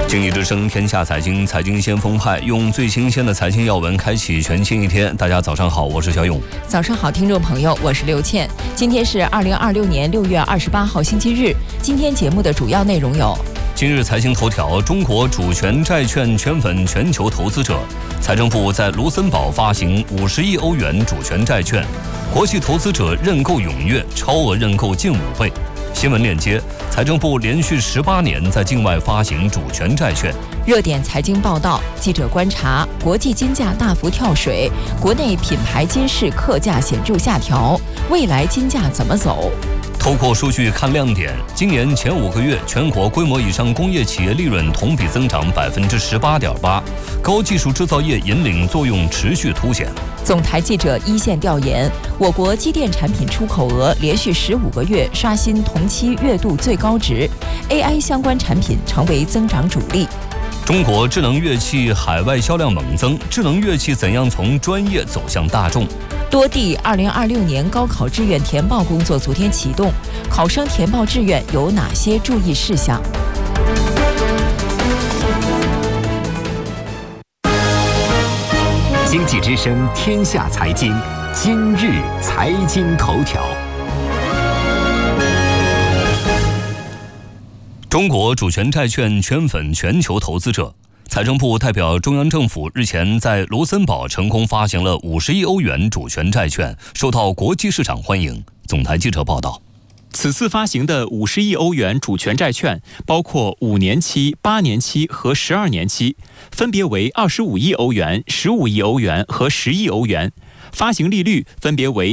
经济之声天下财经，财经先锋派用最新鲜的财经要闻开启全新一天。大家早上好，我是小勇。 早上好，听众朋友，我是刘倩。今天是2026年6月28号星期日。今天节目的主要内容有： 今日财经头条，中国主权债券圈粉全球投资者，财政部在卢森堡发行50亿欧元主权债券，国际投资者认购踊跃，超额认购近5倍。新闻链接：财政部连续18年在境外发行主权债券。 热点财经报道，记者观察，国际金价大幅跳水，国内品牌金饰客价显著下调，未来金价怎么走？ 透过数据看亮点，今年前5个月，全国规模以上工业企业利润同比增长18.8%，高技术制造业引领作用持续凸显。 总台记者一线调研，我国机电产品出口额连续15个月刷新同期月度最高值 ，AI 相关产品成为增长主力。 中国智能乐器海外销量猛增，智能乐器怎样从专业走向大众？ 多地2026年高考志愿填报工作昨天启动，考生填报志愿有哪些注意事项？ 经济之声天下财经，今日财经头条。 中国主权债券圈粉全球投资者。财政部代表中央政府日前在卢森堡成功发行了50亿欧元主权债券，受到国际市场欢迎。总台记者报道， 此次发行的50亿欧元主权债券包括5年期、8年期和12年期，分别为25亿欧元、15亿欧元和10亿欧元，发行利率分别为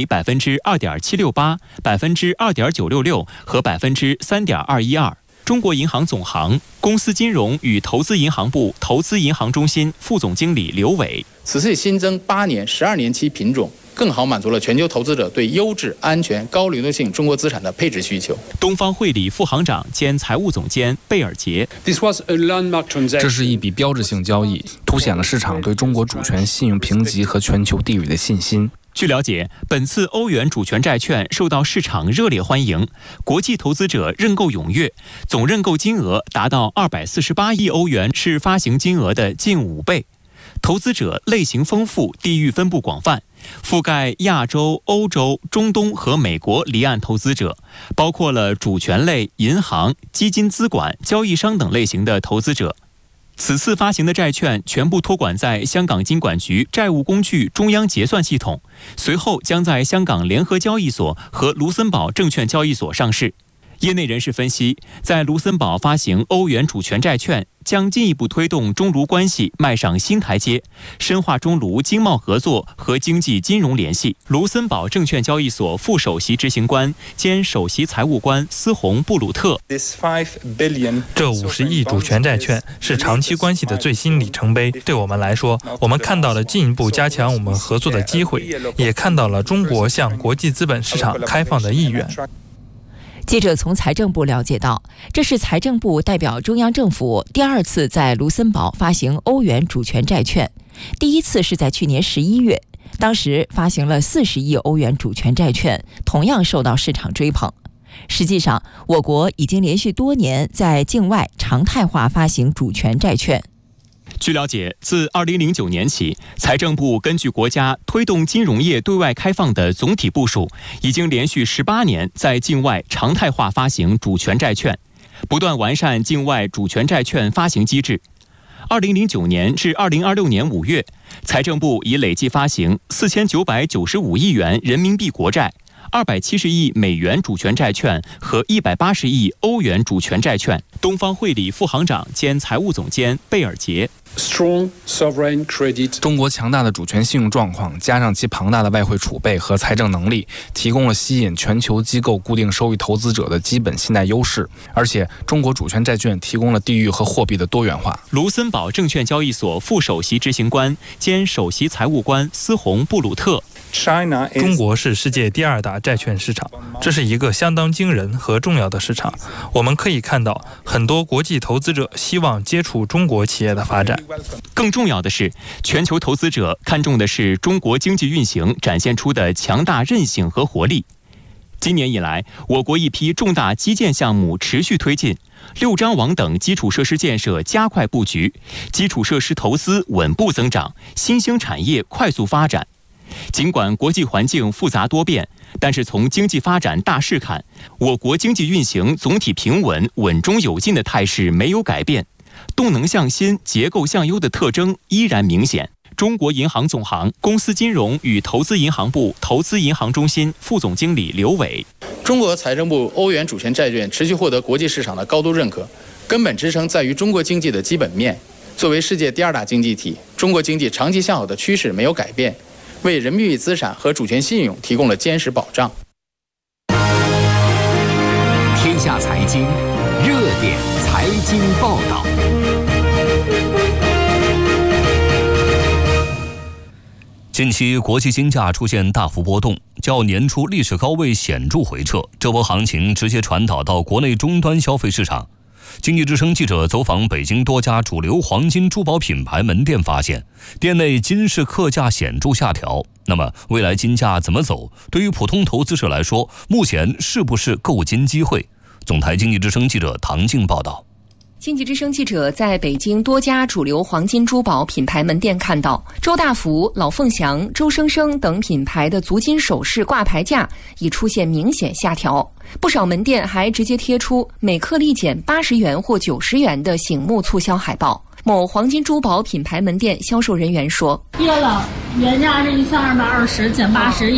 2.768%、2.966%和3.212%。中国银行总行公司金融与投资银行部投资银行中心副总经理刘伟， 此次新增8年、12年期品种，更好满足了全球投资者对优质、安全、高流动性中国资产的配置需求。 东方汇理副行长兼财务总监贝尔杰， 这是一笔标志性交易，凸显了市场对中国主权信用评级和全球地位的信心。 据了解，本次欧元主权债券受到市场热烈欢迎，国际投资者认购踊跃，总认购金额达到248亿欧元，是发行金额的近5倍。投资者类型丰富，地域分布广泛，覆盖亚洲、欧洲、中东和美国离岸投资者，包括了主权类、银行、基金资管、交易商等类型的投资者。此次发行的债券全部托管在香港金管局债务工具中央结算系统，随后将在香港联合交易所和卢森堡证券交易所上市。业内人士分析，在卢森堡发行欧元主权债券将进一步推动中卢关系迈上新台阶，深化中卢经贸合作和经济金融联系。卢森堡证券交易所副首席执行官兼首席财务官斯洪布鲁特， 这50亿主权债券是长期关系的最新里程碑。对我们来说，我们看到了进一步加强我们合作的机会，也看到了中国向国际资本市场开放的意愿。 记者从财政部了解到，这是财政部代表中央政府第2次在卢森堡发行欧元主权债券，第1次是在去年11月，当时发行了40亿欧元主权债券，同样受到市场追捧。实际上，我国已经连续多年在境外常态化发行主权债券。 据了解，自2009年起，财政部根据国家推动金融业对外开放的总体部署，已经连续18年在境外常态化发行主权债券，不断完善境外主权债券发行机制。2009年至2026年5月，财政部已累计发行4995亿元人民币国债、270亿美元主权债券和180亿欧元主权债券。东方汇理副行长兼财务总监贝尔杰， 中国强大的主权信用状况，加上其庞大的外汇储备和财政能力，提供了吸引全球机构固定收益投资者的基本信贷优势。而且，中国主权债券提供了地域和货币的多元化。 卢森堡证券交易所副首席执行官兼首席财务官斯洪布鲁特， 中国是世界第2大债券市场，这是一个相当惊人和重要的市场。我们可以看到，很多国际投资者希望接触中国企业的发展。 更重要的是，全球投资者看重的是中国经济运行展现出的强大韧性和活力。 今年以来，我国一批重大基建项目持续推进，6张网等基础设施建设加快布局，基础设施投资稳步增长，新兴产业快速发展。尽管国际环境复杂多变，但是从经济发展大势看，我国经济运行总体平稳、稳中有进的态势没有改变，动能向新、结构向优的特征依然明显。中国银行总行公司金融与投资银行部投资银行中心副总经理刘伟： 中国财政部欧元主权债券持续获得国际市场的高度认可，根本支撑在于中国经济的基本面。作为世界第2大经济体，中国经济长期向好的趋势没有改变，为人民币资产和主权信用提供了坚实保障。 天下财经热点财经报道。 近期国际金价出现大幅波动，较年初历史高位显著回撤，这波行情直接传导到国内终端消费市场。经济之声记者走访北京多家主流黄金珠宝品牌门店，发现店内金饰客价显著下调。那么未来金价怎么走？对于普通投资者来说，目前是不是购金机会？总台经济之声记者唐静报道。 经济之声记者在北京多家主流黄金珠宝品牌门店看到，周大福、老凤祥、周生生等品牌的足金首饰挂牌价已出现明显下调，不少门店还直接贴出每克立减80元或90元的醒目促销海报。某黄金珠宝品牌门店销售人员说： 跌了，原价是1220减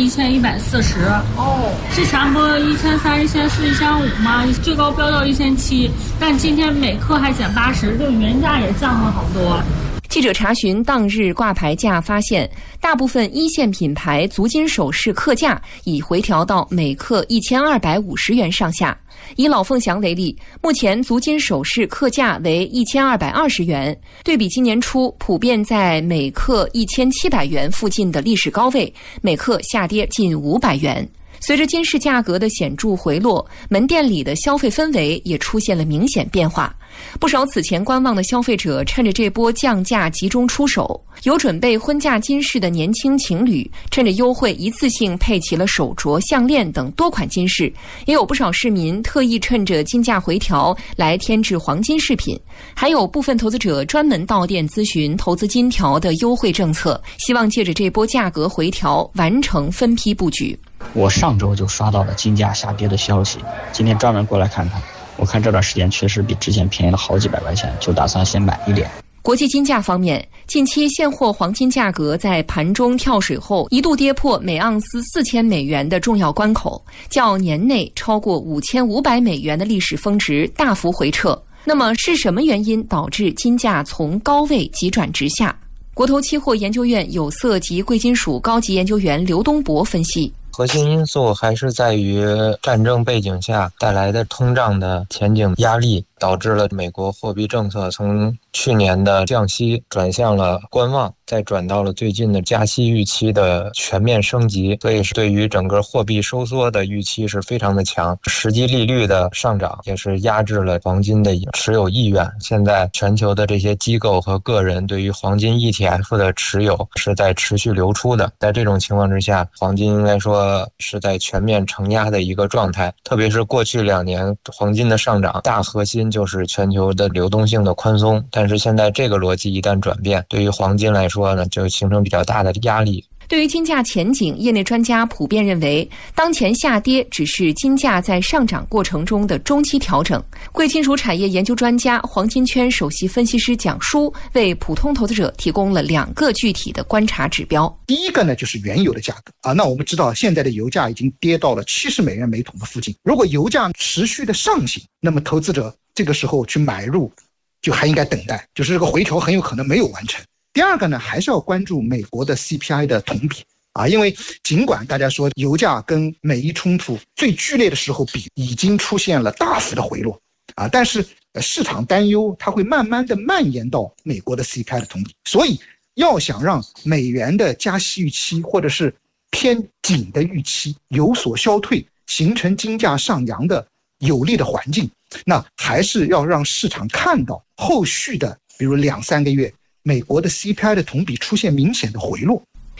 80，1140。之前不1300、1400、1500吗？最高飙到1700，但今天每克还减80，就原价也降了好多。 记者查询当日挂牌价，发现大部分一线品牌足金首饰客价已回调到每克1250元上下。以老凤祥为例，目前足金首饰客价为1220元，对比今年初普遍在每克1700元附近的历史高位，每克下跌近500元。随着金饰价格的显著回落，门店里的消费氛围也出现了明显变化。不少此前观望的消费者趁着这波降价集中出手，有准备婚嫁金饰的年轻情侣趁着优惠一次性配齐了手镯、项链等多款金饰，也有不少市民特意趁着金价回调来添置黄金饰品，还有部分投资者专门到店咨询投资金条的优惠政策，希望借着这波价格回调完成分批布局。 我上周就刷到了金价下跌的消息，今天专门过来看看。我看这段时间确实比之前便宜了好几百块钱，就打算先买一点。 国际金价方面，近期现货黄金价格在盘中跳水后，一度跌破每盎司4000美元的重要关口，较年内超过5500美元的历史峰值大幅回撤。那么是什么原因导致金价从高位急转直下？国投期货研究院有色及贵金属高级研究员刘东博分析， 核心因素还是在于战争背景下带来的通胀的前景压力，导致了美国货币政策从去年的降息转向了观望，再转到了最近的加息预期的全面升级，所以是对于整个货币收缩的预期是非常的强。实际利率的上涨也是压制了黄金的持有意愿。现在全球的这些机构和个人对于黄金 ETF 的持有是在持续流出的，在这种情况之下，黄金应该说是在全面承压的一个状态。特别是过去2年黄金的上涨，大核心就是全球的流动性的宽松，但是现在这个逻辑一旦转变，对于黄金来说呢，就形成比较大的压力。 对于金价前景，业内专家普遍认为，当前下跌只是金价在上涨过程中的中期调整。贵金属产业研究专家、黄金圈首席分析师蒋舒为普通投资者提供了2个具体的观察指标。 第一个呢，就是原油的价格啊。那我们知道现在的油价已经跌到了70美元每桶的附近。如果油价持续的上行，那么投资者这个时候去买入，就还应该等待，就是这个回调很有可能没有完成。第二个呢，还是要关注美国的 CPI 的同比啊，因为尽管大家说油价跟美伊冲突最剧烈的时候比已经出现了大幅的回落啊，但是市场担忧它会慢慢的蔓延到美国的 CPI 的同比，所以要想让美元的加息预期或者是偏紧的预期有所消退，形成金价上扬的有利的环境，那还是要让市场看到后续的比如2-3个月美国的 CPI 的同比出现明显的回落。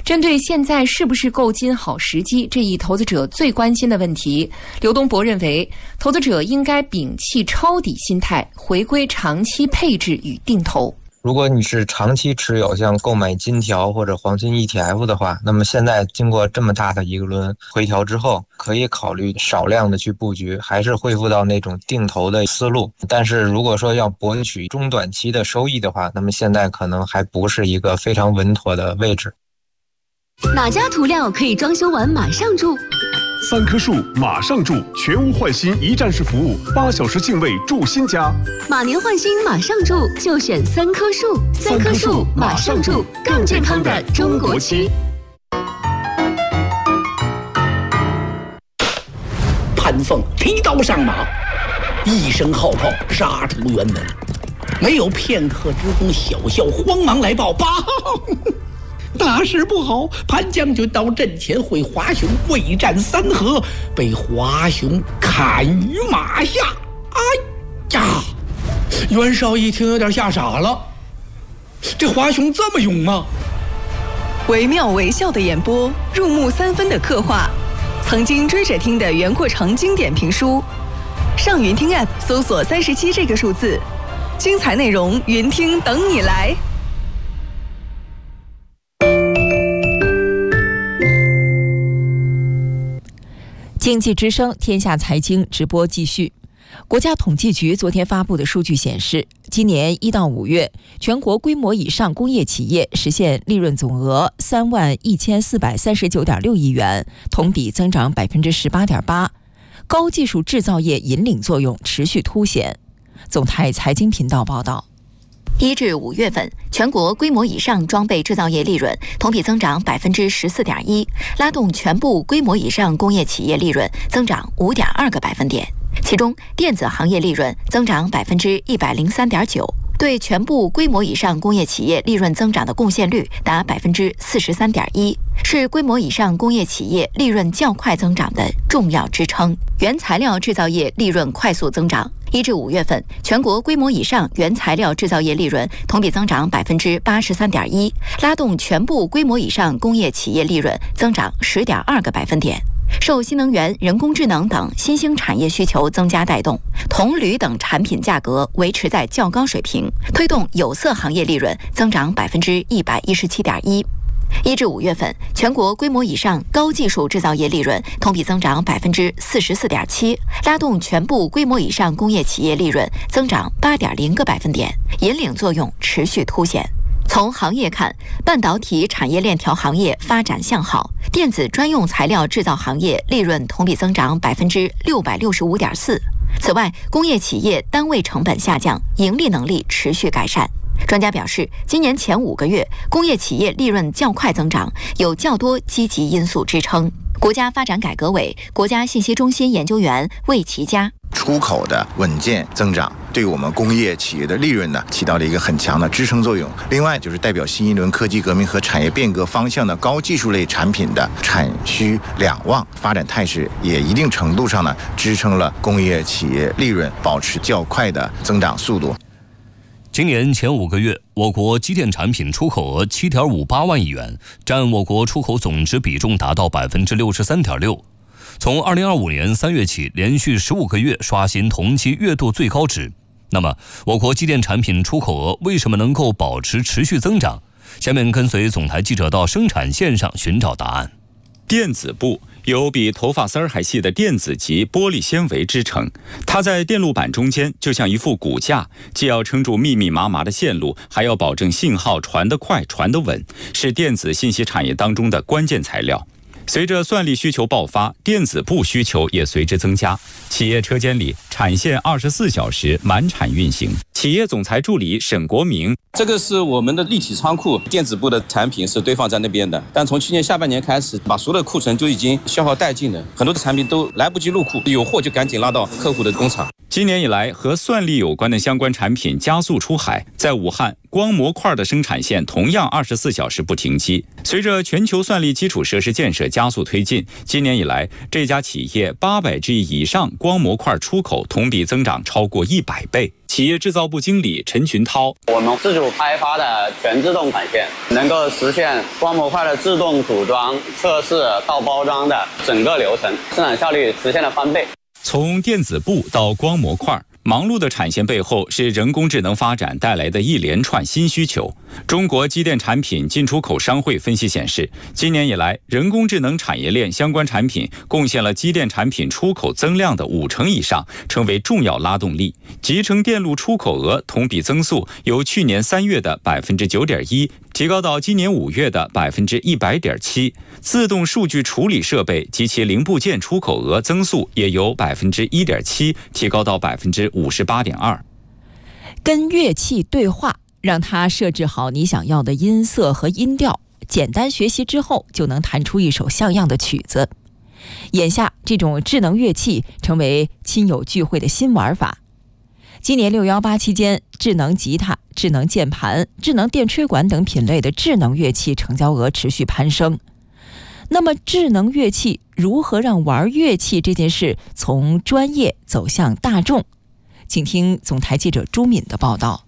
针对现在是不是购金好时机这一投资者最关心的问题，刘东博认为，投资者应该摒弃抄底心态，回归长期配置与定投。 如果你是长期持有像购买金条或者黄金 ETF 的话，那么现在经过这么大的一轮回调之后，可以考虑少量的去布局，还是恢复到那种定投的思路。但是如果说要博取中短期的收益的话，那么现在可能还不是一个非常稳妥的位置。 哪家涂料可以装修完马上住 ？3棵树马上住，全屋换新一站式服务，8小时净位住新家。 马年换新马上住，就选3棵树。3棵树马上住，更健康的中国区。 潘凤提刀上马，一声号炮杀出辕门，没有片刻之功，小校慌忙来报：报，大事不好！潘将军到阵前会华雄未战3合，被华雄砍于马下。哎呀！袁绍一听有点吓傻了，这华雄这么勇吗？ 惟妙惟肖的演播，入木3分的刻画，曾经追着听的袁阔成经典评书。上云听 App 搜索37这个数字，精彩内容云听等你来。 经济之声天下财经直播继续。国家统计局昨天发布的数据显示，今年1到5月，全国规模以上工业企业实现利润总额31439.6亿元，同比增长18.8%，高技术制造业引领作用持续凸显。总台财经频道报道。 1至5月份，全国规模以上装备制造业利润同比增长14.1%，拉动全部规模以上工业企业利润增长5.2个百分点。其中，电子行业利润增长103.9%，对全部规模以上工业企业利润增长的贡献率达43.1%，是规模以上工业企业利润较快增长的重要支撑。原材料制造业利润快速增长。1至5月份，全国规模以上原材料制造业利润同比增长83.1%，拉动全部规模以上工业企业利润增长10.2个百分点。受新能源、人工智能等新兴产业需求增加带动，铜、铝等产品价格维持在较高水平，推动有色行业利润增长117.1%。1至5月份，全国规模以上高技术制造业利润同比增长44.7%，拉动全部规模以上工业企业利润增长8.0个百分点，引领作用持续凸显。从行业看，半导体产业链条行业发展向好，电子专用材料制造行业利润同比增长665.4%。此外，工业企业单位成本下降，盈利能力持续改善。专家表示，今年前5个月，工业企业利润较快增长，有较多积极因素支撑。国家发展改革委国家信息中心研究员魏其佳。 出口的稳健增长对我们工业企业的利润呢起到了一个很强的支撑作用。另外就是代表新一轮科技革命和产业变革方向的高技术类产品的产需两旺发展态势，也一定程度上呢支撑了工业企业利润保持较快的增长速度。 今年前5个月，我国机电产品出口额7.58万亿元，占我国出口总值比重达到63.6%。从2025年3月起，连续15个月刷新同期月度最高值。那么，我国机电产品出口额为什么能够保持持续增长？下面跟随总台记者到生产线上寻找答案。 电子部由比头发丝儿还细的电子级玻璃纤维织成，它在电路板中间就像一副骨架，既要撑住密密麻麻的线路，还要保证信号传得快、传得稳，是电子信息产业当中的关键材料。随着算力需求爆发，电子部需求也随之增加。企业车间里，产线24小时满产运行。企业总裁助理沈国明： 这个是我们的立体仓库，电子部的产品是堆放在那边的。但从去年下半年开始，把所有的库存都已经消耗殆尽了，很多的产品都来不及入库，有货就赶紧拉到客户的工厂。 今年以来，和算力有关的相关产品加速出海。在武汉，光模块的生产线同样24小时不停机。随着全球算力基础设施建设加速推进，今年以来，这家企业800G 以上光模块出口同比增长超过100倍。 企业制造部经理陈群涛： 我们自主开发的全自动产线，能够实现光模块的自动组装、测试到包装的整个流程，生产效率实现了翻倍。 从电子布到光模块，忙碌的产线背后是人工智能发展带来的一连串新需求。中国机电产品进出口商会分析显示，今年以来，人工智能产业链相关产品贡献了机电产品出口增量的50%以上，成为重要拉动力。集成电路出口额同比增速由去年3月的 9.1%提高到今年5月的 100.7%， 自动数据处理设备及其零部件出口额增速也由 1.7% 提高到 58.2%。 跟乐器对话，让它设置好你想要的音色和音调，简单学习之后就能弹出一首像样的曲子。眼下，这种智能乐器成为亲友聚会的新玩法。今年618期间，智能吉他、智能键盘、智能电吹管等品类的智能乐器成交额持续攀升。那么，智能乐器如何让玩乐器这件事从专业走向大众？请听总台记者朱敏的报道。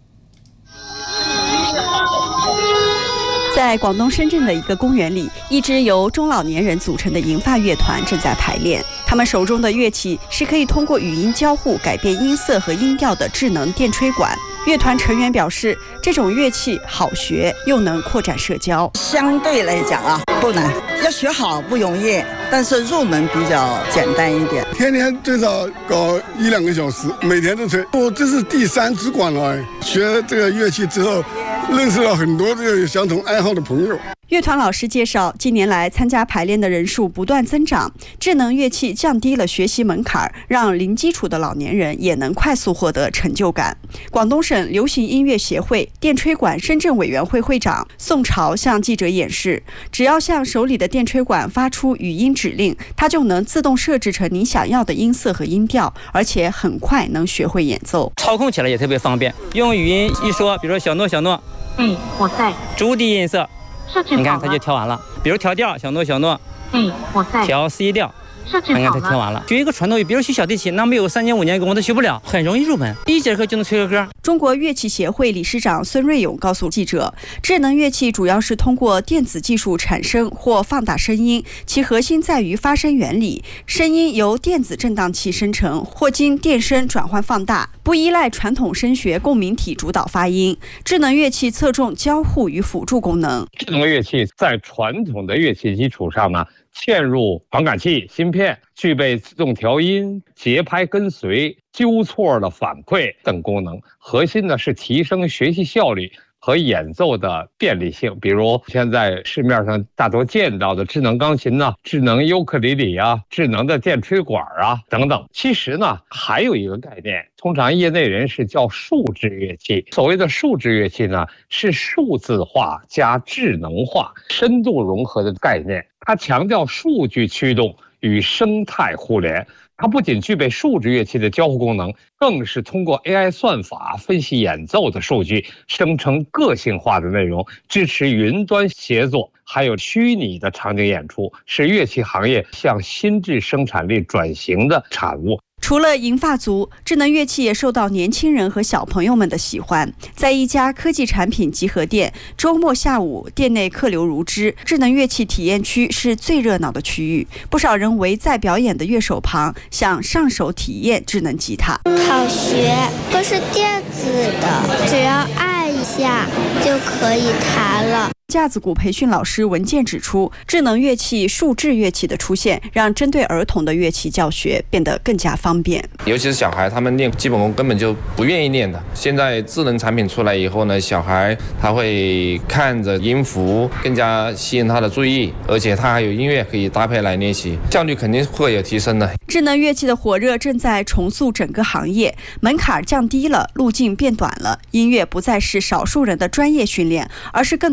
在广东深圳的一个公园里，一支由中老年人组成的银发乐团正在排练。他们手中的乐器是可以通过语音交互改变音色和音调的智能电吹管。乐团成员表示，这种乐器好学，又能扩展社交。 相对来讲啊，不难，要学好不容易，但是入门比较简单一点。 天天最少搞1-2个小时，每天都吹。我这是第3支管了，学这个乐器之后，认识了很多这个有相同爱好的朋友。 乐团老师介绍，近年来参加排练的人数不断增长，智能乐器降低了学习门槛，让零基础的老年人也能快速获得成就感。广东省流行音乐协会电吹管深圳委员会会长宋朝向记者演示，只要向手里的电吹管发出语音指令，它就能自动设置成你想要的音色和音调，而且很快能学会演奏。 操控起来也特别方便，用语音一说，比如说小诺小诺， 我在。 中低音色，你看它就调完了。比如调调，小诺小诺， 我在。 调 C 调，你看它调完了。学一个传统，比如学小提琴，那没有3年5年功我都学不了，很容易入门，第1节课就能吹个歌。 中国乐器协会理事长孙瑞勇告诉记者，智能乐器主要是通过电子技术产生或放大声音，其核心在于发声原理，声音由电子振荡器生成或经电声转换放大，不依赖传统声学共鸣体主导发音。智能乐器侧重交互与辅助功能。 智能乐器在传统的乐器基础上呢，嵌入传感器、芯片，具备自动调音、节拍跟随、纠错的反馈等功能。核心呢是提升学习效率和演奏的便利性，比如现在市面上大多见到的智能钢琴呢、智能尤克里里啊、智能的电吹管啊等等。其实呢，还有一个概念，通常业内人士叫数字乐器。所谓的数字乐器呢，是数字化加智能化、深度融合的概念。它强调数据驱动与生态互联。它不仅具备数字乐器的交互功能，更是通过 AI 算法分析演奏的数据，生成个性化的内容，支持云端协作，还有虚拟的场景演出，是乐器行业向新质生产力转型的产物。 除了银发族，智能乐器也受到年轻人和小朋友们的喜欢。在一家科技产品集合店，周末下午店内客流如织，智能乐器体验区是最热闹的区域。不少人围在表演的乐手旁，想上手体验智能吉他。 好学，都是电子的，只要按一下就可以弹了。 架子鼓培训老师文健指出，智能乐器、数智乐器的出现，让针对儿童的乐器教学变得更加方便。 尤其是小孩，他们练基本功根本就不愿意练的。现在智能产品出来以后呢，小孩他会看着音符，更加吸引他的注意，而且他还有音乐可以搭配来练习，效率肯定会有提升的。 智能乐器的火热正在重塑整个行业，门槛降低了，路径变短了，音乐不再是少数人的专业训练，而是更多人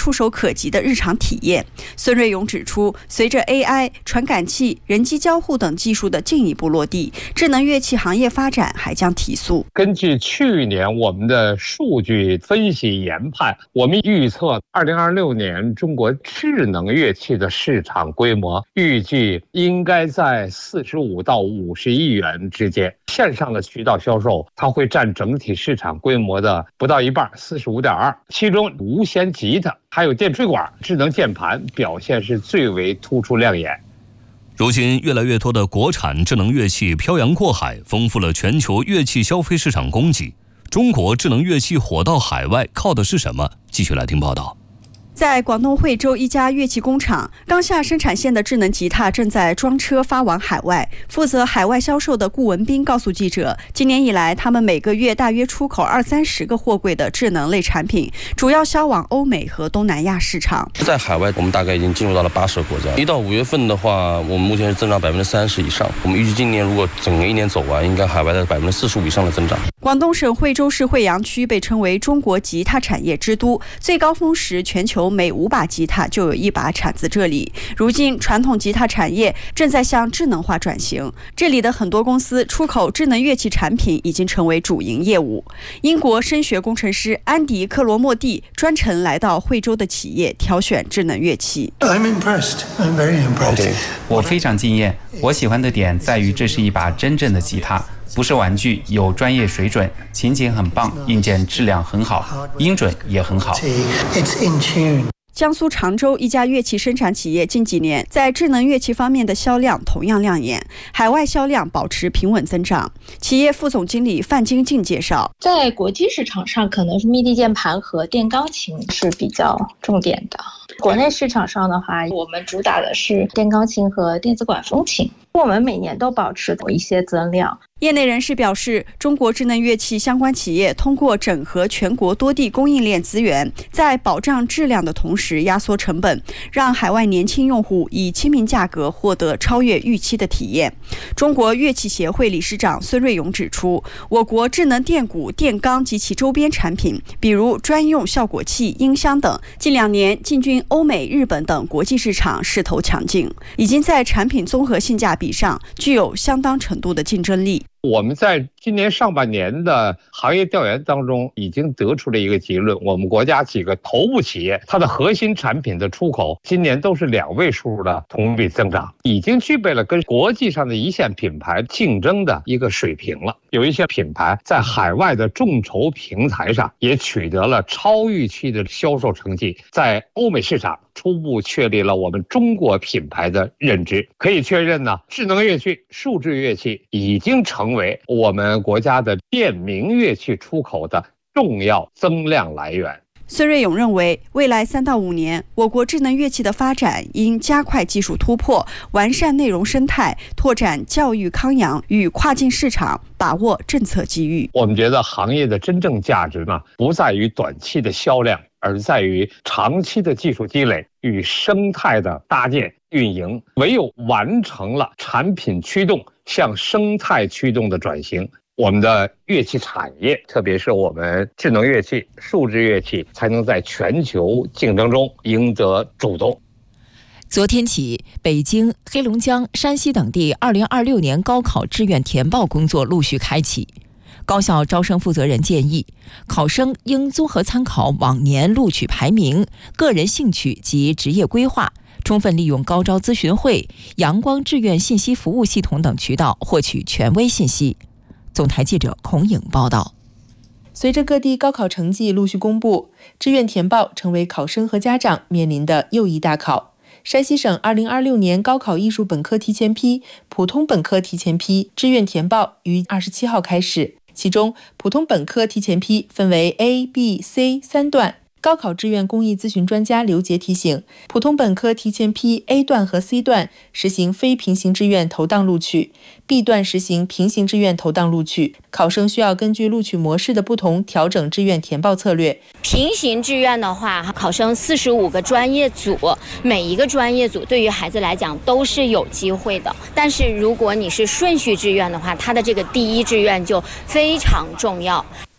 触手可及的日常体验。孙瑞勇指出，随着 AI、传感器、人机交互等技术的进一步落地，智能乐器行业发展还将提速。 根据去年我们的数据分析研判，我们预测2026年中国智能乐器的市场规模预计应该在45到50亿元之间。线上的渠道销售，它会占整体市场规模的不到一半，45.2%。其中无线吉他还有电吹管、智能键盘表现是最为突出亮眼。 如今，越来越多的国产智能乐器漂洋过海，丰富了全球乐器消费市场供给。中国智能乐器火到海外，靠的是什么？继续来听报道。 在广东惠州一家乐器工厂，刚下生产线的智能吉他正在装车发往海外。负责海外销售的顾文斌告诉记者，今年以来，他们每个月大约出口20-30个货柜的智能类产品，主要销往欧美和东南亚市场。 在海外，我们大概已经进入到了80个国家。1到5月份的话，我们目前是增长30%以上。我们预计今年如果整个一年走完，应该海外的45%以上的增长。 广东省惠州市惠阳区被称为中国吉他产业之都，最高峰时全球每5把吉他就有1把产自这里。如今，传统吉他产业正在向智能化转型，这里的很多公司出口智能乐器产品已经成为主营业务。英国声学工程师安迪·克罗莫蒂专程来到惠州的企业挑选智能乐器。 I'm very impressed. 我非常惊艳，我喜欢的点在于这是一把真正的吉他。不是玩具，有专业水准，琴颈很棒，硬件质量很好，音准也很好。 江苏常州一家乐器生产企业近几年在智能乐器方面的销量同样亮眼，海外销量保持平稳增长。企业副总经理范金静介绍， 在国际市场上，可能是MIDI键盘和电钢琴是比较重点的。国内市场上的话，我们主打的是电钢琴和电子管风琴，我们每年都保持一些增量。 业内人士表示，中国智能乐器相关企业通过整合全国多地供应链资源，在保障质量的同时压缩成本，让海外年轻用户以亲民价格获得超越预期的体验。中国乐器协会理事长孙瑞勇指出，我国智能电鼓、电钢及其周边产品，比如专用效果器、音箱等，近2年进军欧美、日本等国际市场势头强劲，已经在产品综合性价比上具有相当程度的竞争力。 我们在今年上半年的行业调研当中已经得出了一个结论，我们国家几个头部企业，它的核心产品的出口今年都是2位数的同比增长，已经具备了跟国际上的一线品牌竞争的一个水平了。有一些品牌在海外的众筹平台上也取得了超预期的销售成绩，在欧美市场初步确立了我们中国品牌的认知。可以确认呢，智能乐器、数字乐器已经成为我们国家的电名乐器出口的重要增量来源。 孙瑞勇认为，未来3到5年，我国智能乐器的发展应加快技术突破，完善内容生态，拓展教育康养与跨境市场，把握政策机遇。 我们觉得行业的真正价值呢，不在于短期的销量，而在于长期的技术积累与生态的搭建运营。唯有完成了产品驱动向生态驱动的转型，我们的乐器产业，特别是我们智能乐器、数字乐器，才能在全球竞争中赢得主动。 昨天起，北京、黑龙江、山西等地2026年高考志愿填报工作陆续开启。高校招生负责人建议，考生应综合参考往年录取排名、个人兴趣及职业规划，充分利用高招咨询会、阳光志愿信息服务系统等渠道获取权威信息。总台记者孔颖报道。 随着各地高考成绩陆续公布，志愿填报成为考生和家长面临的又一大考。山西省2026年高考艺术本科提前批、普通本科提前批志愿填报于27号开始，其中普通本科提前批分为 A、B、C 3段。高考志愿公益咨询专家刘杰提醒，普通本科提前批 A 段和 C 段实行非平行志愿投档录取， B 段实行平行志愿投档录取，考生需要根据录取模式的不同调整志愿填报策略。 平行志愿的话，考生45个专业组，每一个专业组对于孩子来讲都是有机会的，但是如果你是顺序志愿的话，它的这个第一志愿就非常重要。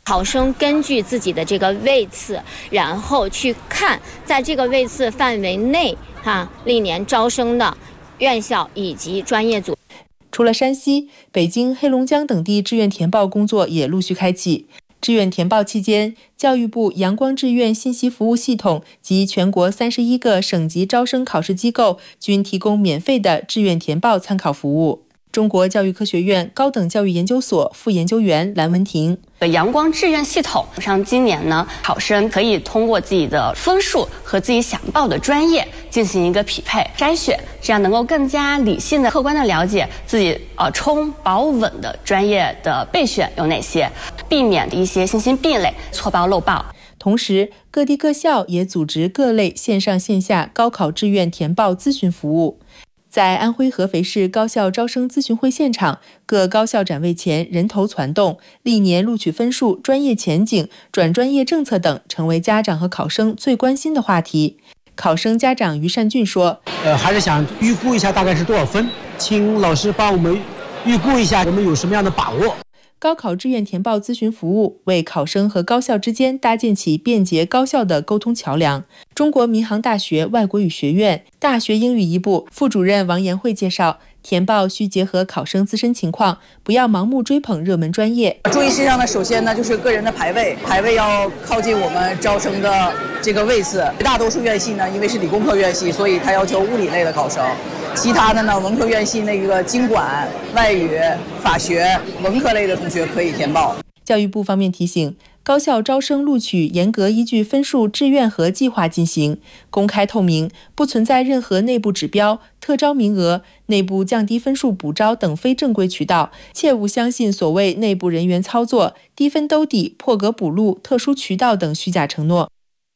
考生根据自己的这个位次，然后去看在这个位次范围内历年招生的院校以及专业组。 除了山西、北京、黑龙江等地志愿填报工作也陆续开启。志愿填报期间，教育部阳光志愿信息服务系统及全国31个省级招生考试机构均提供免费的志愿填报参考服务。中国教育科学院高等教育研究所副研究员蓝文婷： 阳光志愿系统上，今年呢，考生可以通过自己的分数和自己想报的专业进行一个匹配筛选，这样能够更加理性的、客观的了解自己冲保稳的专业的备选有哪些，避免一些信息壁垒、错报漏报。 同时，各地各校也组织各类线上线下高考志愿填报咨询服务。在安徽合肥市高校招生咨询会现场，各高校展位前人头攒动，历年录取分数、专业前景、转专业政策等成为家长和考生最关心的话题。考生家长于善俊说： 还是想预估一下大概是多少分，请老师帮我们预估一下我们有什么样的把握。 高考志愿填报咨询服务为考生和高校之间搭建起便捷高效的沟通桥梁。中国民航大学外国语学院大学英语一部副主任王延慧介绍，填报需结合考生自身情况，不要盲目追捧热门专业。 注意事项呢，首先呢就是个人的排位要靠近我们招生的这个位次。大多数院系呢，因为是理工科院系，所以它要求物理类的考生。其他的呢，文科院系那个经管、外语、法学、文科类的同学可以填报。 教育部方面提醒，高校招生录取严格依据分数志愿和计划进行，公开透明，不存在任何内部指标、特招名额、内部降低分数补招等非正规渠道，切勿相信所谓内部人员操作、低分兜底、破格补录、特殊渠道等虚假承诺。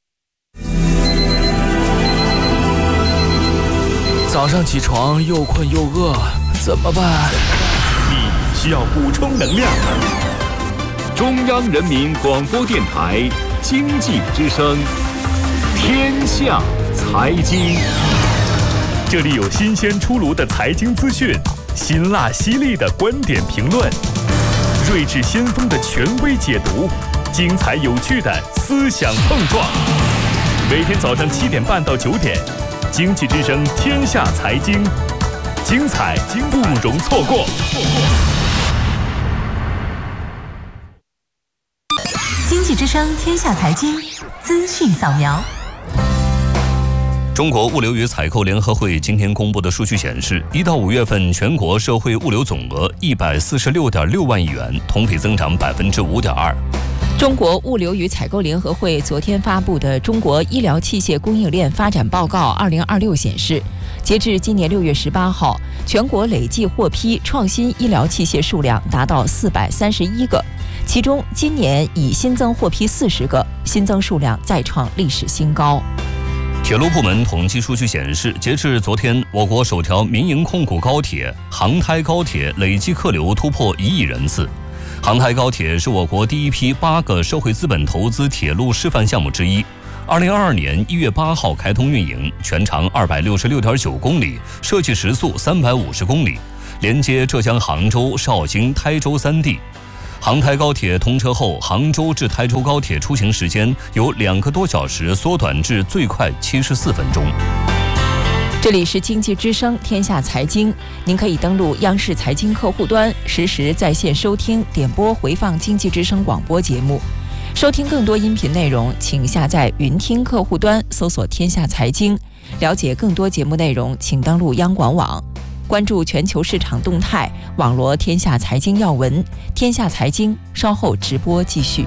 早上起床又困又饿，怎么办？ 你需要补充能量。中央人民广播电台经济之声，天下财经。这里有新鲜出炉的财经资讯，辛辣犀利的观点评论，睿智先锋的权威解读，精彩有趣的思想碰撞。每天早上7点半到9点。经济之声天下财经，精彩不容错过。 经济之声天下财经资讯扫描。 中国物流与采购联合会今天公布的数据显示，1到5月份全国社会物流总额146.6万亿元，同比增长5.2%。 中国物流与采购联合会昨天发布的《中国医疗器械供应链发展报告2026》显示，截至今年6月18号，全国累计获批创新医疗器械数量达到431个，其中今年已新增获批40个，新增数量再创历史新高。 铁路部门统计数据显示，截至昨天，我国首条民营控股高铁杭台高铁累计客流突破1亿人次。杭台高铁是我国第一批8个社会资本投资铁路示范项目之一。2022年1月8号开通运营，全长266.9公里，设计时速350公里，连接浙江杭州、绍兴、台州3地。杭台高铁通车后，杭州至台州高铁出行时间由2个多小时缩短至最快74分钟。 这里是经济之声天下财经，您可以登录央视财经客户端，实时在线收听、点播、回放经济之声广播节目。收听更多音频内容，请下载云听客户端，搜索天下财经。了解更多节目内容，请登录央广网。关注全球市场动态，网罗天下财经要闻。天下财经稍后直播继续。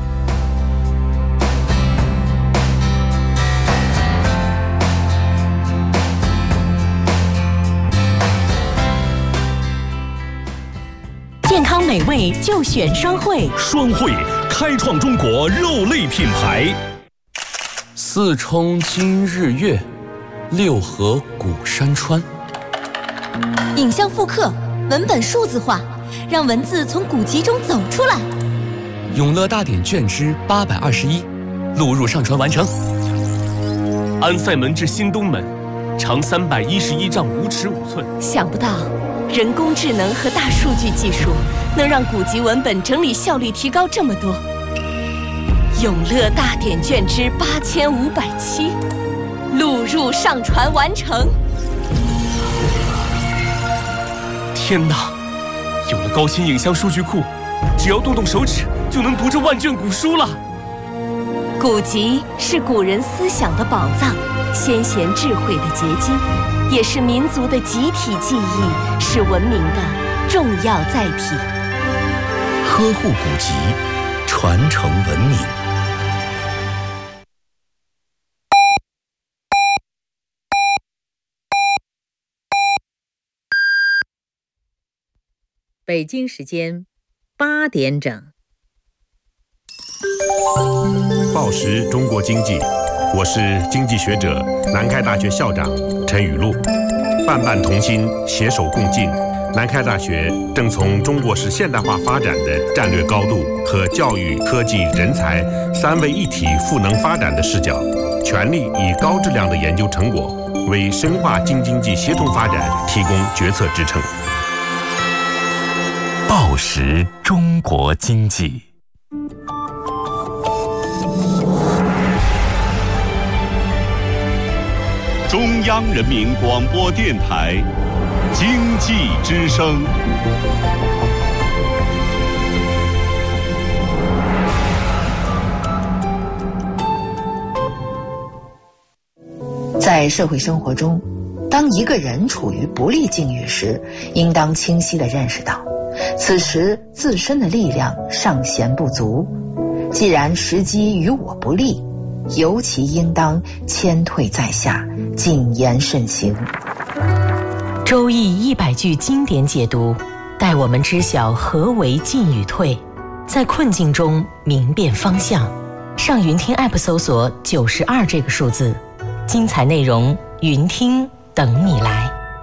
健康美味就选双汇， 双汇开创中国肉类品牌。 四冲今日月，六合古山川。 影像复刻，文本数字化，让文字从古籍中走出来。 永乐大典卷之821，录入上传完成。 安塞门至新东门，长311丈5尺5寸。 想不到人工智能和大数据技术能让古籍文本整理效率提高这么多。 永乐大典卷之8507，录入上传完成。 天哪！有了高清影像数据库，只要动动手指就能读这万卷古书了。 古籍是古人思想的宝藏，先贤智慧的结晶，也是民族的集体记忆，是文明的重要载体。 呵护古籍，传承文明。 北京时间8点整。 报时中国经济，我是经济学者、南开大学校长陈雨露。伴伴同心，携手共进。南开大学正从中国式现代化发展的战略高度和教育、科技、人才三位一体赋能发展的视角，全力以高质量的研究成果，为深化京津冀协同发展提供决策支撑。 报时中国经济。中央人民广播电台经济之声。 在社会生活中，当一个人处于不利境遇时，应当清晰地认识到，此时自身的力量尚显不足。既然时机与我不利，尤其应当谦退在下，谨言慎行。 周易100句经典解读，带我们知晓何为进与退，在困境中明辨方向。上云听 App 搜索92这个数字，精彩内容云听等你来。